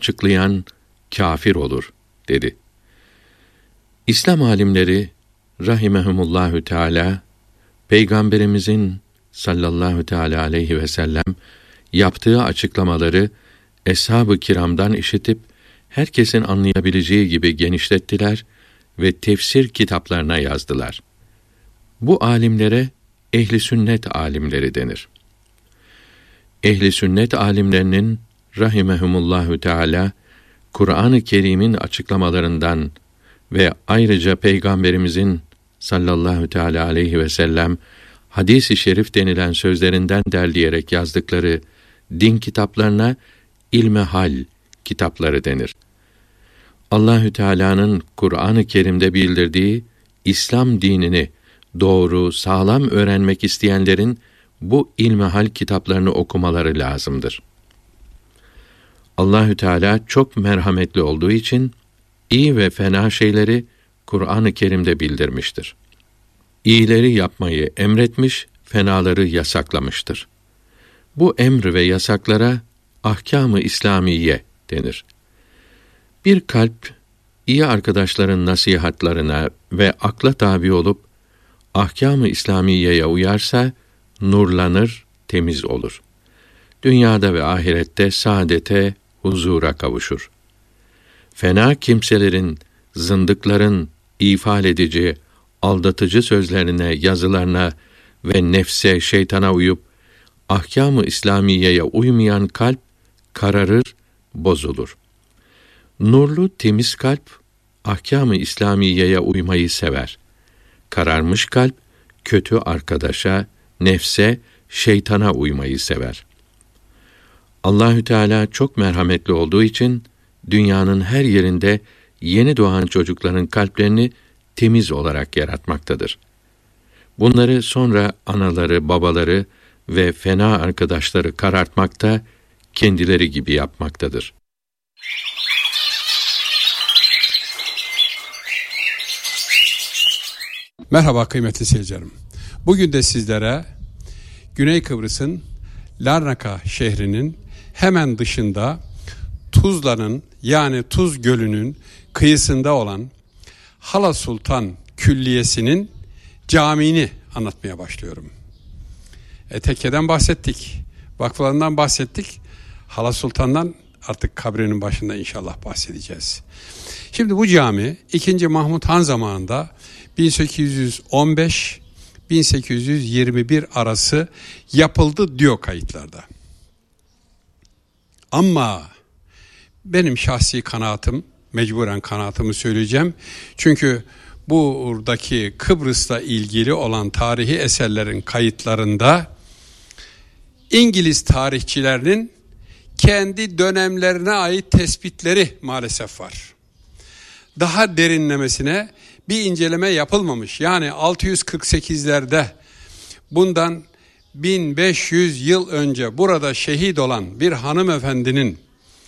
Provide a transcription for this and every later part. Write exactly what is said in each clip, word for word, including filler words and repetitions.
açıklayan kâfir olur dedi. İslam alimleri rahimehumullahü teâlâ, Peygamberimizin sallallahu teâlâ aleyhi ve sellem yaptığı açıklamaları eshab-ı kiramdan işitip herkesin anlayabileceği gibi genişlettiler ve tefsir kitaplarına yazdılar. Bu alimlere ehli sünnet alimleri denir. Ehli sünnet alimlerinin rahimehumullahü teâlâ Kur'an-ı Kerim'in açıklamalarından ve ayrıca Peygamberimizin sallallahu teâlâ aleyhi ve sellem hadis-i şerif denilen sözlerinden derleyerek yazdıkları din kitaplarına ilmihal kitapları denir. Allahü Teala'nın Kur'an-ı Kerim'de bildirdiği İslam dinini doğru, sağlam öğrenmek isteyenlerin bu ilmihal kitaplarını okumaları lazımdır. Allahü Teala çok merhametli olduğu için iyi ve fena şeyleri Kur'an-ı Kerim'de bildirmiştir. İyileri yapmayı emretmiş, fenaları yasaklamıştır. Bu emr ve yasaklara ahkâm-ı İslamiye denir. Bir kalp iyi arkadaşların nasihatlarına ve akla tabi olup ahkâm-ı İslamiyeye uyarsa nurlanır, temiz olur. Dünyada ve ahirette saadete, huzura kavuşur. Fena kimselerin, zındıkların ifade edici, aldatıcı sözlerine, yazılarına ve nefse, şeytana uyup ahkâm-ı İslamiyeye uymayan kalp kararır, bozulur. Nurlu, temiz kalp ahkâm-ı İslamiyeye uymayı sever. Kararmış kalp kötü arkadaşa, nefse, şeytana uymayı sever. Allahü Teala çok merhametli olduğu için dünyanın her yerinde yeni doğan çocukların kalplerini temiz olarak yaratmaktadır. Bunları sonra anaları, babaları ve fena arkadaşları karartmakta, kendileri gibi yapmaktadır. Merhaba kıymetli seyircilerim. Bugün de sizlere Güney Kıbrıs'ın Larnaka şehrinin hemen dışında Tuzla'nın yani Tuz Gölü'nün kıyısında olan Hala Sultan Külliyesi'nin camini anlatmaya başlıyorum. E, tekkeden bahsettik, vakıflarından bahsettik, Hala Sultan'dan artık kabrinin başında inşallah bahsedeceğiz. Şimdi bu cami ikinci. Mahmud Han zamanında bin sekiz yüz on beş bin sekiz yüz yirmi bir arası yapıldı diyor kayıtlarda. Ama benim şahsi kanaatim, mecburen kanaatımı söyleyeceğim. Çünkü buradaki Kıbrıs'la ilgili olan tarihi eserlerin kayıtlarında İngiliz tarihçilerinin kendi dönemlerine ait tespitleri maalesef var. Daha derinlemesine bir inceleme yapılmamış. Yani altı yüz kırk sekizlerde bundan bin beş yüz yıl önce burada şehit olan bir hanımefendinin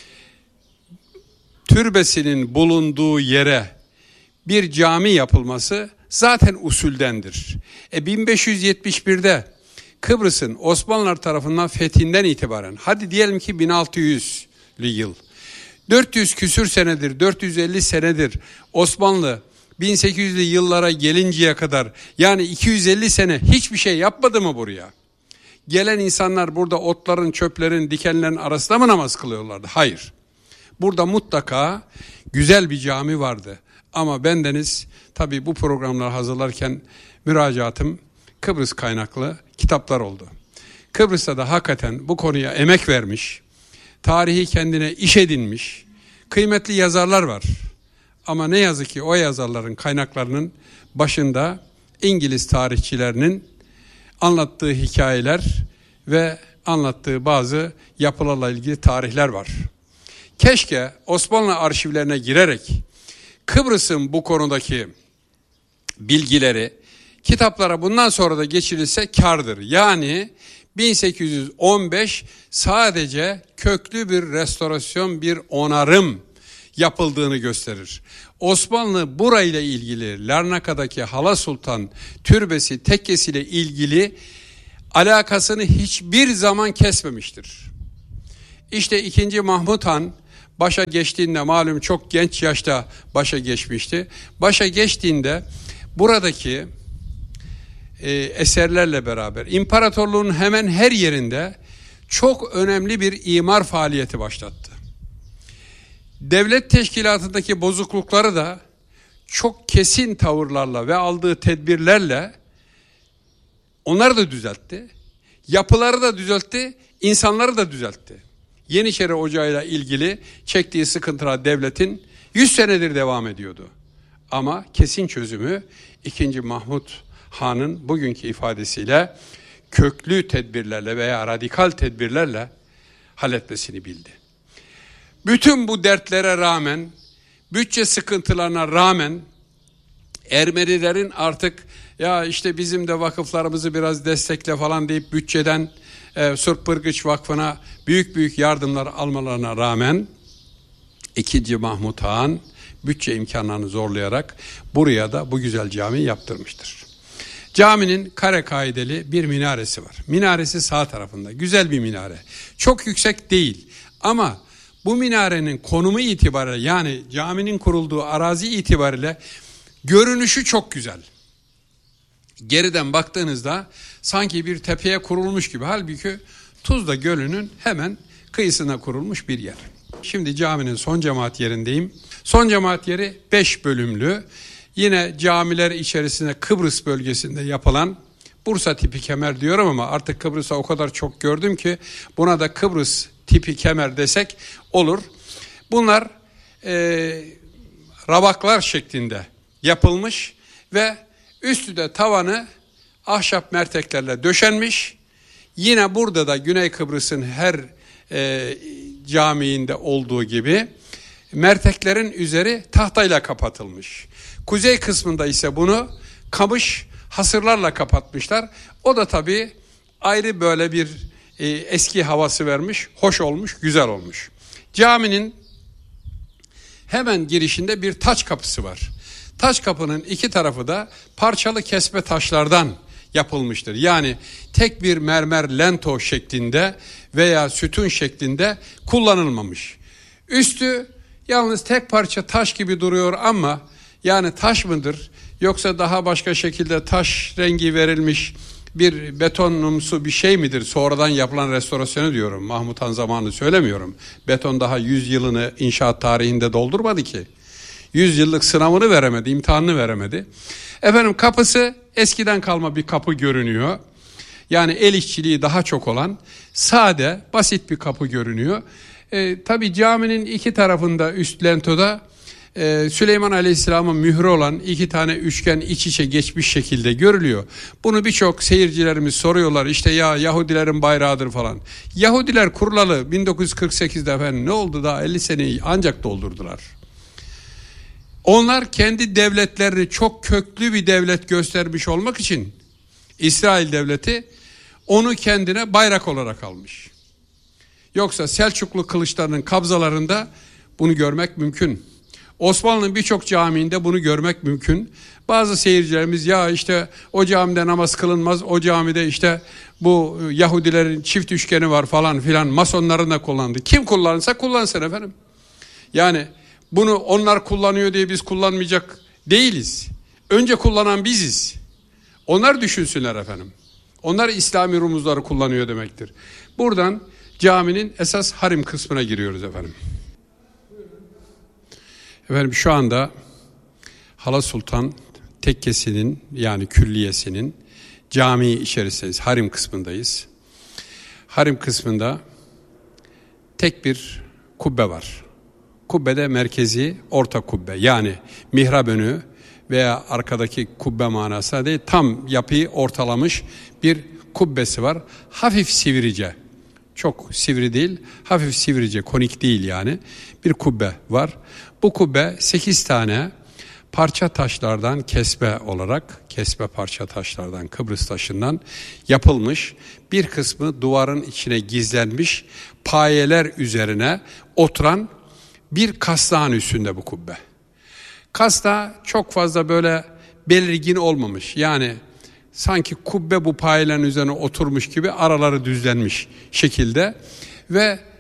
türbesinin bulunduğu yere bir cami yapılması zaten usuldendir. E bin beş yüz yetmiş birde Kıbrıs'ın Osmanlılar tarafından fethinden itibaren, hadi diyelim ki bin altı yüzlü yıl, dört yüz küsür senedir, dört yüz elli senedir Osmanlı bin sekiz yüzlü yıllara gelinceye kadar, yani iki yüz elli sene hiçbir şey yapmadı mı buraya? Gelen insanlar burada otların, çöplerin, dikenlerin arasında mı namaz kılıyorlardı? Hayır. Burada mutlaka güzel bir cami vardı. Ama bendeniz tabii bu programları hazırlarken müracaatım Kıbrıs kaynaklı kitaplar oldu. Kıbrıs'ta da hakikaten bu konuya emek vermiş, tarihi kendine iş edinmiş, kıymetli yazarlar var. Ama ne yazık ki o yazarların kaynaklarının başında İngiliz tarihçilerinin anlattığı hikayeler ve anlattığı bazı yapılarla ilgili tarihler var. Keşke Osmanlı arşivlerine girerek Kıbrıs'ın bu konudaki bilgileri kitaplara bundan sonra da geçirilse kârdır. Yani bin sekiz yüz on beş sadece köklü bir restorasyon, bir onarım yapıldığını gösterir. Osmanlı burayla ilgili, Larnaka'daki Hala Sultan Türbesi, tekkesiyle ilgili alakasını hiçbir zaman kesmemiştir. İşte ikinci. Mahmud Han başa geçtiğinde, malum çok genç yaşta başa geçmişti. Başa geçtiğinde buradaki e, eserlerle beraber imparatorluğun hemen her yerinde çok önemli bir imar faaliyeti başlattı. Devlet teşkilatındaki bozuklukları da çok kesin tavırlarla ve aldığı tedbirlerle onları da düzeltti. Yapıları da düzeltti, insanları da düzeltti. Yeniçeri Ocağı'yla ilgili çektiği sıkıntılar devletin yüz senedir devam ediyordu. Ama kesin çözümü ikinci. Mahmut Han'ın bugünkü ifadesiyle köklü tedbirlerle veya radikal tedbirlerle halletmesini bildi. Bütün bu dertlere rağmen, bütçe sıkıntılarına rağmen Ermenilerin artık ya işte bizim de vakıflarımızı biraz destekle falan deyip bütçeden e, Surpırgıç Vakfı'na büyük büyük yardımlar almalarına rağmen ikinci. Mahmut Han bütçe imkanlarını zorlayarak buraya da bu güzel cami yaptırmıştır. Caminin kare kaideli bir minaresi var. Minaresi sağ tarafında. Güzel bir minare. Çok yüksek değil ama bu minarenin konumu itibariyle, yani caminin kurulduğu arazi itibariyle görünüşü çok güzel. Geriden baktığınızda sanki bir tepeye kurulmuş gibi. Halbuki Tuzla Gölü'nün hemen kıyısına kurulmuş bir yer. Şimdi caminin son cemaat yerindeyim. Son cemaat yeri beş bölümlü. Yine camiler içerisinde Kıbrıs bölgesinde yapılan, Bursa tipi kemer diyorum ama artık Kıbrıs'a o kadar çok gördüm ki buna da Kıbrıs tipi kemer desek olur. Bunlar e, rabaklar şeklinde yapılmış ve üstü de tavanı ahşap merteklerle döşenmiş. Yine burada da Güney Kıbrıs'ın her e, camiinde olduğu gibi merteklerin üzeri tahtayla kapatılmış. Kuzey kısmında ise bunu kamış hasırlarla kapatmışlar. O da tabii ayrı böyle bir e, eski havası vermiş, hoş olmuş, güzel olmuş. Caminin hemen girişinde bir taç kapısı var. Taç kapının iki tarafı da parçalı kesme taşlardan yapılmıştır. Yani tek bir mermer lento şeklinde veya sütun şeklinde kullanılmamış. Üstü yalnız tek parça taş gibi duruyor ama yani taş mıdır yoksa daha başka şekilde taş rengi verilmiş bir betonumsu bir şey midir? Sonradan yapılan restorasyonu diyorum. Mahmut Han zamanını söylemiyorum. Beton daha yüz yılını inşaat tarihinde doldurmadı ki. yüz yıllık sınavını veremedi, imtihanını veremedi. Efendim kapısı eskiden kalma bir kapı görünüyor. Yani el işçiliği daha çok olan sade, basit bir kapı görünüyor. E, tabii caminin iki tarafında üst lentoda e, Süleyman Aleyhisselam'ın mührü olan iki tane üçgen iç içe geçmiş şekilde görülüyor. Bunu birçok seyircilerimiz soruyorlar, işte ya Yahudilerin bayrağıdır falan. Yahudiler kurulalı bin dokuz yüz kırk sekizde efendim ne oldu, daha elli seneyi ancak doldurdular. Onlar kendi devletlerini çok köklü bir devlet göstermiş olmak için İsrail devleti onu kendine bayrak olarak almış. Yoksa Selçuklu kılıçlarının kabzalarında bunu görmek mümkün. Osmanlı'nın birçok camiinde bunu görmek mümkün. Bazı seyircilerimiz ya işte o camide namaz kılınmaz, o camide işte bu Yahudilerin çift üçgeni var falan filan, masonların da kullandı. Kim kullanırsa kullansın efendim. Yani bunu onlar kullanıyor diye biz kullanmayacak değiliz. Önce kullanan biziz. Onlar düşünsünler efendim. Onlar İslami rumuzları kullanıyor demektir. Buradan caminin esas harim kısmına giriyoruz efendim. Efendim şu anda Hala Sultan Tekkesi'nin yani külliyesinin cami içerisindeyiz. Harim kısmındayız. Harim kısmında tek bir kubbe var. Kubbede merkezi orta kubbe, yani mihrap önü veya arkadaki kubbe manasına değil, tam yapıyı ortalamış bir kubbesi var. Hafif sivrice, çok sivri değil, hafif sivrice, konik değil yani bir kubbe var. Bu kubbe sekiz tane parça taşlardan kesme olarak, kesme parça taşlardan, Kıbrıs taşından yapılmış, bir kısmı duvarın içine gizlenmiş payeler üzerine oturan bir kasnağın üstünde bu kubbe. Kasnağı çok fazla böyle belirgin olmamış. Yani sanki kubbe bu payelerin üzerine oturmuş gibi araları düzlenmiş şekilde ve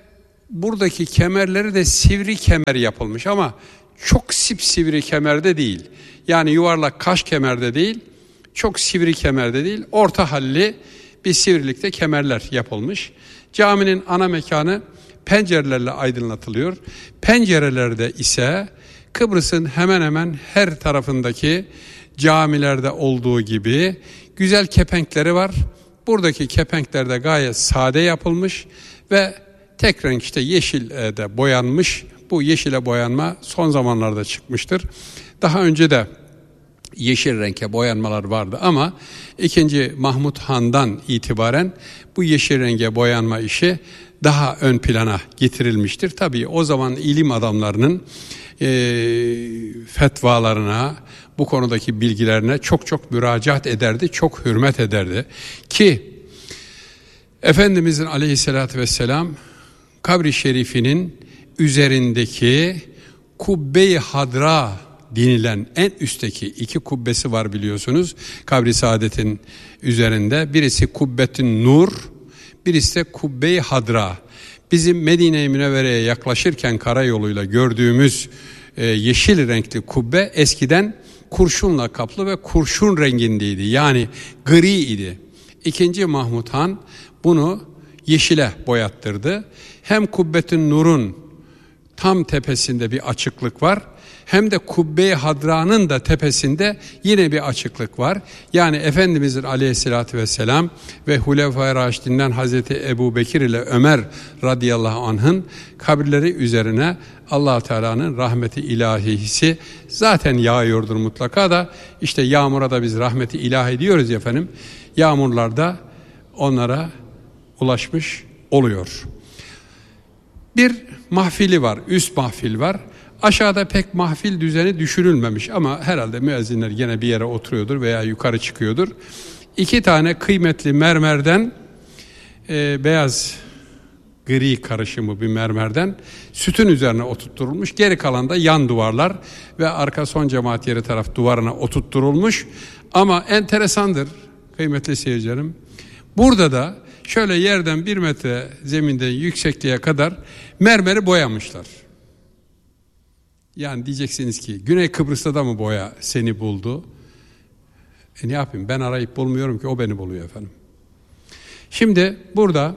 buradaki kemerleri de sivri kemer yapılmış ama çok sipsivri kemerde değil. Yani yuvarlak kaş kemerde değil, çok sivri kemerde değil, orta halli bir sivrilikte kemerler yapılmış. Caminin ana mekanı pencerelerle aydınlatılıyor. Pencerelerde ise Kıbrıs'ın hemen hemen her tarafındaki camilerde olduğu gibi güzel kepenkleri var. Buradaki kepenkler de gayet sade yapılmış ve tek renk işte yeşil de boyanmış. Bu yeşile boyanma son zamanlarda çıkmıştır. Daha önce de yeşil renge boyanmalar vardı ama ikinci Mahmud Han'dan itibaren bu yeşil renge boyanma işi daha ön plana getirilmiştir. Tabii o zaman ilim adamlarının e, fetvalarına, bu konudaki bilgilerine çok çok müracaat ederdi, çok hürmet ederdi. Ki Efendimizin aleyhissalatü vesselam kabri şerifinin üzerindeki kubbe-i hadra denilen en üstteki iki kubbesi var biliyorsunuz. Kabri Saadet'in üzerinde birisi Kubbetün Nur, birisi de Kubbe-i Hadra. Bizim Medine-i Münevvere'ye yaklaşırken karayoluyla gördüğümüz e, yeşil renkli kubbe eskiden kurşunla kaplı ve kurşun rengindeydi. Yani gri idi. İkinci Mahmud Han bunu yeşile boyattırdı. Hem Kubbetün Nur'un tam tepesinde bir açıklık var, hem de Kubbe-i Hadra'nın da tepesinde yine bir açıklık var. Yani Efendimizin aleyhissalatü vesselam ve Hulefai Raşid'inden Hazreti Ebu Bekir ile Ömer radıyallahu anh'ın kabirleri üzerine Allah Teala'nın rahmeti ilahisi zaten yağıyordur mutlaka da, işte yağmura da biz rahmeti ilahi diyoruz ya efendim. Yağmurlar da onlara ulaşmış oluyor. Bir mahfili var, üst mahfil var. Aşağıda pek mahfil düzeni düşünülmemiş ama herhalde müezzinler gene bir yere oturuyordur veya yukarı çıkıyordur. İki tane kıymetli mermerden, e, beyaz gri karışımı bir mermerden sütun üzerine oturtturulmuş. Geri kalan da yan duvarlar ve arka son cemaat yeri taraf duvarına oturtturulmuş. Ama enteresandır kıymetli seyircilerim. Burada da şöyle yerden bir metre zeminden yüksekliğe kadar mermeri boyamışlar. Yani diyeceksiniz ki Güney Kıbrıs'ta da mı boya seni buldu? E ne yapayım, ben arayıp bulmuyorum ki, o beni buluyor efendim. Şimdi burada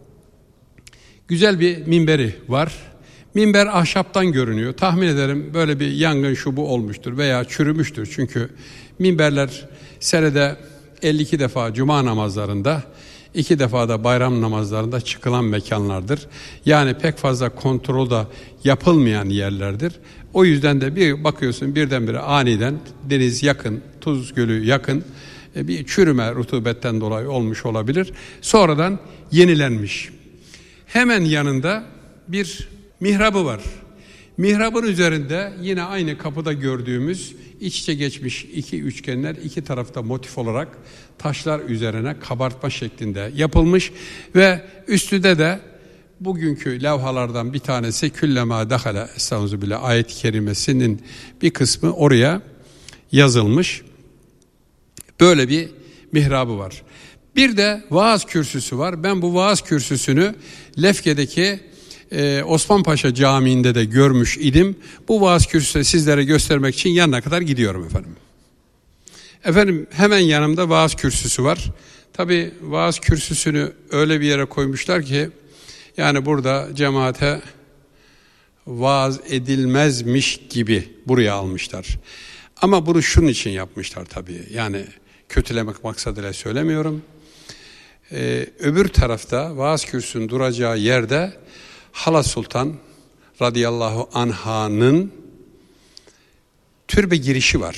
güzel bir minberi var. Minber ahşaptan görünüyor. Tahmin ederim böyle bir yangın şu bu olmuştur veya çürümüştür. Çünkü minberler senede elli iki defa cuma namazlarında, iki defa da bayram namazlarında çıkılan mekanlardır. Yani pek fazla kontrol da yapılmayan yerlerdir. O yüzden de bir bakıyorsun birdenbire aniden deniz yakın, Tuz Gölü yakın, bir çürüme rutubetten dolayı olmuş olabilir. Sonradan yenilenmiş. Hemen yanında bir mihrabı var. Mihrabın üzerinde yine aynı kapıda gördüğümüz iç içe geçmiş iki üçgenler, iki tarafta motif olarak taşlar üzerine kabartma şeklinde yapılmış ve üstünde de bugünkü levhalardan bir tanesi küllema dehale estağfirullah ayet-i kerimesinin bir kısmı oraya yazılmış. Böyle bir mihrabı var. Bir de vaaz kürsüsü var. Ben bu vaaz kürsüsünü Lefke'deki Ee, Osman Paşa Camii'nde de görmüş idim. Bu vaaz kürsüsü sizlere göstermek için yanına kadar gidiyorum efendim. Efendim hemen yanımda vaaz kürsüsü var. Tabii vaaz kürsüsünü öyle bir yere koymuşlar ki yani burada cemaate vaaz edilmezmiş gibi buraya almışlar. Ama bunu şunun için yapmışlar tabii. Yani kötülemek maksadıyla söylemiyorum. Ee, öbür tarafta vaaz kürsüsünün duracağı yerde Hala Sultan radıyallahu anh'ın türbe girişi var.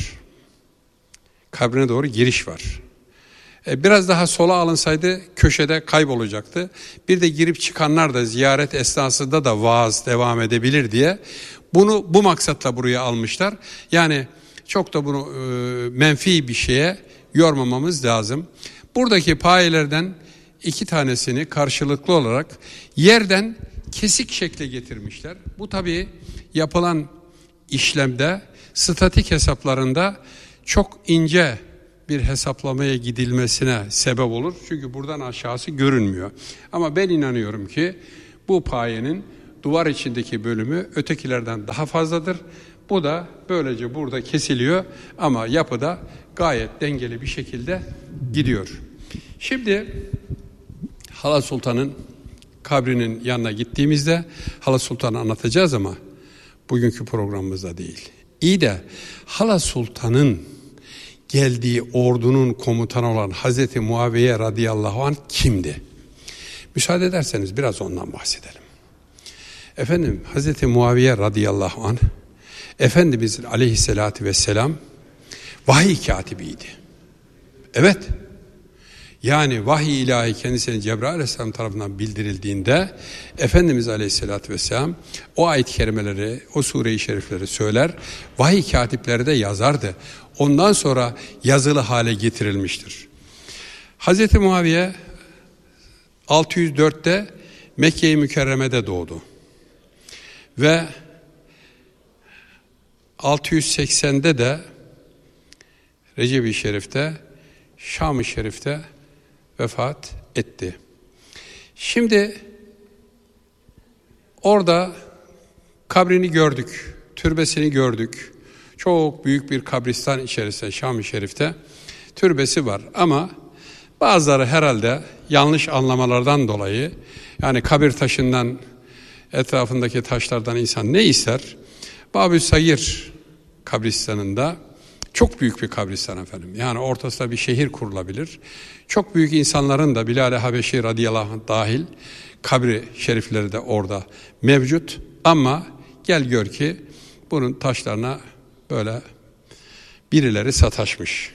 Kabrine doğru giriş var. Ee, biraz daha sola alınsaydı köşede kaybolacaktı. Bir de girip çıkanlar da ziyaret esnasında da vaaz devam edebilir diye bunu bu maksatla buraya almışlar. Yani çok da bunu e, menfi bir şeye yormamamız lazım. Buradaki payelerden iki tanesini karşılıklı olarak yerden kesik şekle getirmişler. Bu tabii yapılan işlemde statik hesaplarında çok ince bir hesaplamaya gidilmesine sebep olur. Çünkü buradan aşağısı görünmüyor. Ama ben inanıyorum ki bu payenin duvar içindeki bölümü ötekilerden daha fazladır. Bu da böylece burada kesiliyor ama yapıda gayet dengeli bir şekilde gidiyor. Şimdi Hala Sultan'ın kabrinin yanına gittiğimizde Hala Sultan'ı anlatacağız ama bugünkü programımızda değil. İyi de Hala Sultan'ın geldiği ordunun komutanı olan Hazreti Muaviye radıyallahu anh kimdi? Müsaade ederseniz biraz ondan bahsedelim. Efendim Hazreti Muaviye radıyallahu anh Efendimiz aleyhissalatü vesselam vahiy katibiydi. Evet. Yani vahiy ilahi kendisine Cebrail aleyhisselam tarafından bildirildiğinde Efendimiz aleyhissalatü vesselam o ayet-i kerimeleri, o sure-i şerifleri söyler, vahiy katipleri de yazardı. Ondan sonra yazılı hale getirilmiştir. Hazreti Muaviye altı yüz dörtte Mekke-i Mükerreme'de doğdu. Ve altı yüz seksende de Recep-i Şerif'te, Şam-ı Şerif'te vefat etti. Şimdi orada kabrini gördük, türbesini gördük. Çok büyük bir kabristan içerisinde Şam-ı Şerif'te türbesi var ama bazıları herhalde yanlış anlamalardan dolayı, yani kabir taşından, etrafındaki taşlardan insan ne ister? Bab-ı Sayir kabristanında çok büyük bir kabristan efendim. Yani ortasında bir şehir kurulabilir. Çok büyük insanların da Bilal-i Habeşi radıyallahu anh dahil kabri şerifleri de orada mevcut. Ama gel gör ki bunun taşlarına böyle birileri sataşmış.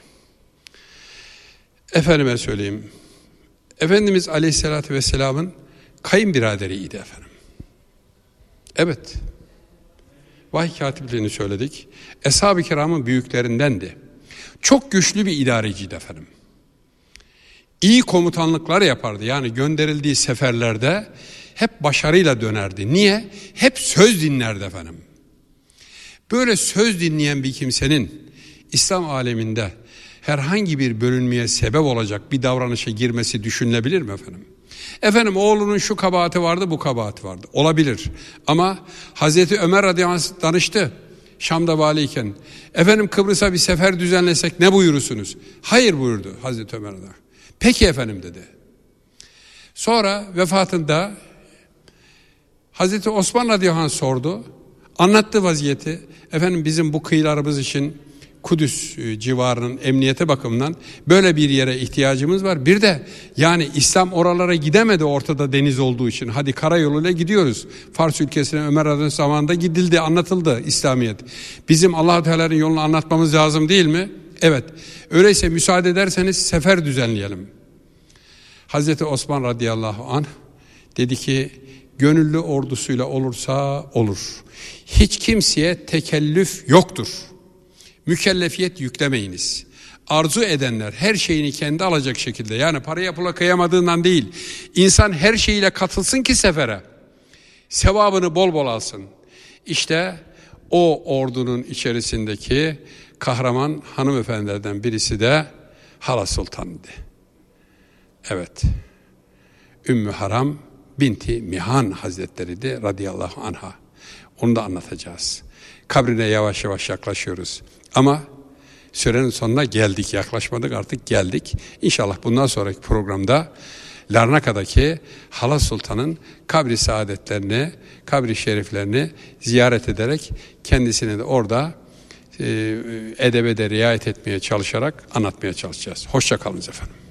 Efendime söyleyeyim. Efendimiz aleyhissalatü vesselamın kayınbiraderiydi efendim. Evet. Vahiy katipliğini söyledik. Eshab-ı kiramın büyüklerindendi. Çok güçlü bir idareciydi efendim. İyi komutanlıklar yapardı. Yani gönderildiği seferlerde hep başarıyla dönerdi. Niye? Hep söz dinlerdi efendim. Böyle söz dinleyen bir kimsenin İslam aleminde herhangi bir bölünmeye sebep olacak bir davranışa girmesi düşünülebilir mi efendim? Efendim oğlunun şu kabahati vardı, bu kabahati vardı. Olabilir. Ama Hazreti Ömer radıyallahu anh danıştı Şam'da valiyken. Efendim Kıbrıs'a bir sefer düzenlesek ne buyurursunuz? Hayır buyurdu Hazreti Ömer radıyallahu anh. Peki efendim dedi. Sonra vefatında Hazreti Osman radıyallahu anh sordu. Anlattı vaziyeti. Efendim bizim bu kıyılarımız için Kudüs civarının emniyete bakımından böyle bir yere ihtiyacımız var. Bir de yani İslam oralara gidemedi ortada deniz olduğu için. Hadi karayoluyla gidiyoruz. Fars ülkesine Ömer Radyan zamanında gidildi, anlatıldı İslamiyet. Bizim Allah-u Teala'nın yolunu anlatmamız lazım değil mi? Evet. Öyleyse müsaade ederseniz sefer düzenleyelim. Hazreti Osman radıyallahu anh dedi ki gönüllü ordusuyla olursa olur. Hiç kimseye tekellüf yoktur. Mükellefiyet yüklemeyiniz. Arzu edenler her şeyini kendi alacak şekilde, yani paraya pula kıyamadığından değil, insan her şeyiyle katılsın ki sefere, sevabını bol bol alsın. İşte o ordunun içerisindeki kahraman hanımefendilerden birisi de Hala Sultan'dı. Evet, Ümmü Haram binti Mihan Hazretleri de radıyallahu anha. Onu da anlatacağız. Kabrine yavaş yavaş yaklaşıyoruz. Ama sürenin sonuna geldik, yaklaşmadık artık geldik. İnşallah bundan sonraki programda Larnaka'daki Hala Sultan'ın kabri saadetlerini, kabri şeriflerini ziyaret ederek kendisini de orada e, edebe de riayet etmeye çalışarak anlatmaya çalışacağız. Hoşça kalınız efendim.